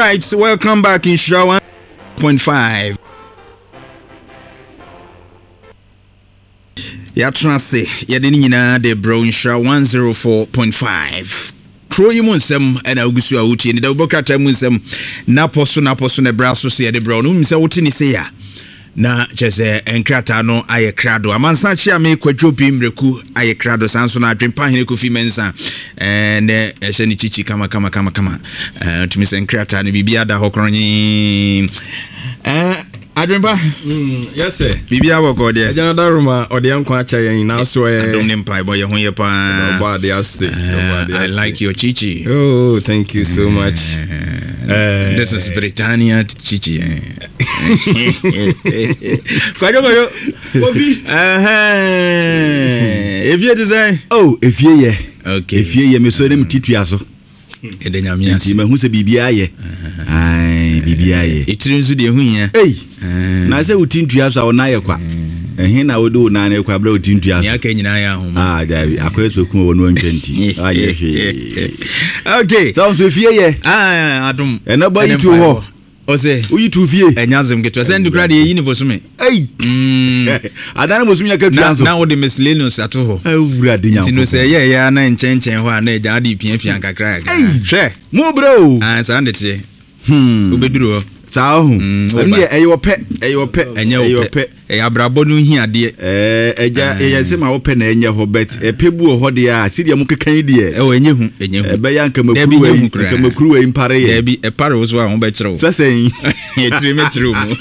right, welcome back in Show 1.5. Yatrase, Yadinina de Brown Show 104.5. Kro yi monsem na ogusu a wutie ni da obokata monsem na poso ne braso se de brown um se wuti ni se ya na chese enkrata no aye krado amansa chi ame kwadwo bi mreku aye krado sanso na adwempa hene kofi mensa ne ehye ni chichi kama tumi se enkrata ni bibia da hokronyi Adwempa yes sir bibia woko de agana daruma ode ankwa acha yen na so adom ne mpai boy ho ye pa nobody else I like your chichi. Oh, thank you so much. This is Britannia chichi. Kwajo Kofi if you design if you ye okay if you ye me so dem titua so edenya mias ti ma hu se bibia ye bibia ye itirinzu de hu ya na se utintua so na ye kwa ehin na wodo na ne kwa bra utintua so ya ka nyina ya ho dabi akweso kuma wono ntwenti aye hwe okay so fie ye adum ena boy tu ho ose uyi tu fie enyazem geto send crowd ye yini bosume adana bosume ya ka na wo de miscellaneous ato ho awura de nya tino se ye ya na nchen ho a na eja de pia kakra hwe mo bro sa ndete obeduru ho sao anye eyo pe enye pe abrabo no hi ade eja se ma wo pe na enye ho bet pebu ho de a sidia mu kekan de enye hu be ya nkamakuru we impare ye bi e pare wo so a ho be kire wo sesen etire me kire mu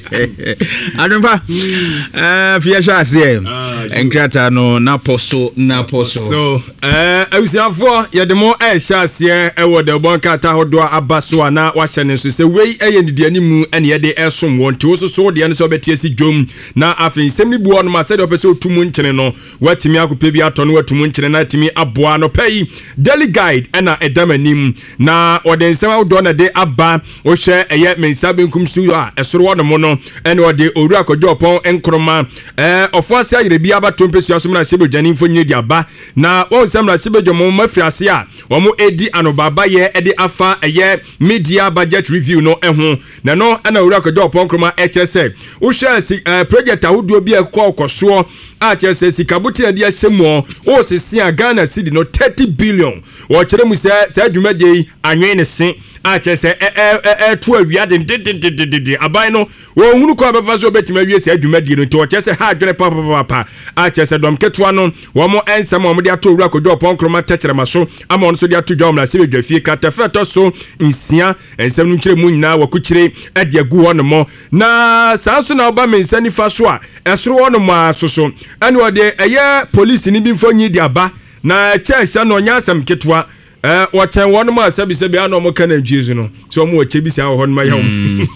adumpa fia sha se enkrata no na posto so awusiafo ye de mo sha se e wo de bonkata hodo abaso na wa hyene so se wei eye ni animu ene ye de esom won ti wo so de ne so betie si dwom na afin semni buo no ma se de opese otumu nkyene no watimi akope bi ato no watumu nkyene na timi aboa no pay daily guide ena edamanim na ode nsem awdo na de aba wo hwe eye mensa benkum su a esoro wo no mo no ene ode oru akojo opon enkroma ofo ase ayire bi aba tompesu asom na sebe dwani mfo nyedi aba na wo nsem na sebe dwomo mafiase a wo mo edi anobaba ye ede afa eye media budget review no eho na no ana oru akojo opon kroma HSA wo hwe project ahudo bi ekokoso a chese sikabuti na dia semo o sisi a Ghana cedi no 30 billion wo kire mu se adwumade anwen ne se a chese to awia de aban no wo hunu ko abefa so betima wie se adwumade no to chese ha adwene papa a chese dom ketwa no wo mo ensam wo mo de ato owura kodo ponkroma techere maso ama ono so de ato dwom na se bedwafie katafeto so nsia ensam no kire mu nyina wo kuchire ade agu ho no mo na sanso na oba mensa ni fa so a esoro wo no ma so ane ode eye police ni bi mfonyi di aba na chesa no nyasam ketwa wachen won ma sabi ano mo kana dwezu no so mo wache bi sa ho no ma yawo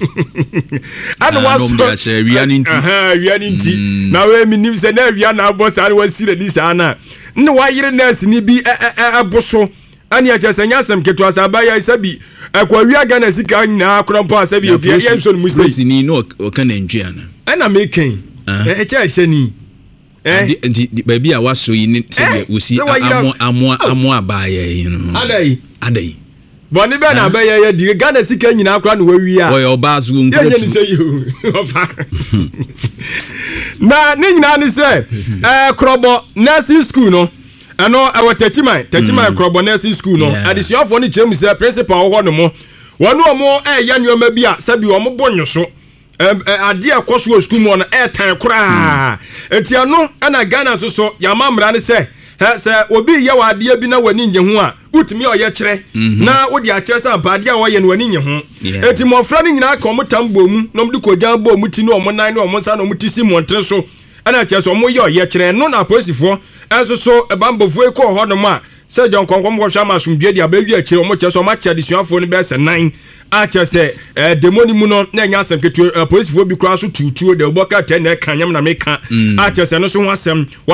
ane waso wianinti na we minim se na wia na boss ane wasire di sa na ne wayire nurse ni bi aboso ane chesa nyasam ketwa sa ba ya sabi kwa wia Ghana sika nyina akrampo sabi obi ye so no musi ni no kana ndwiana ana meken chesa ni baby a waso yi ne se usi amo abaye you know adai boni be na abaye ye di Ghana sika nyina akra no wawi a oyo bazu ngretu ye ni se you na ni nyina ni se krobo nursing school no ano awatachimai krobo nursing school no adisiofo ni chemu se principal ho no mo wonu omo ya nyoma bi a sabi omo bonyoso ade akoso school mo na tan kura etiano ana Ghana so ya mamra ne se obi ye wade bi na wani nye ho a utimi oye kire na wodi atesa abade a woye no wani nye ho eti mofra ne nyina ka omotambo mu no mdu kojan bo mu ti no omo nan no omo sa no mutisi montre so ana cheso omo ye oye kire no na posifo so bambofo e ko ho no ma se jon konkom ko hwa masumdwe dia ba wi akire omo cheso ma cha disuafo no be se 9 a chese demoni mu no na nya asem ketu posifo bi kura so tutuo de oboka 10 na kanyam na meka a chese no so ho asem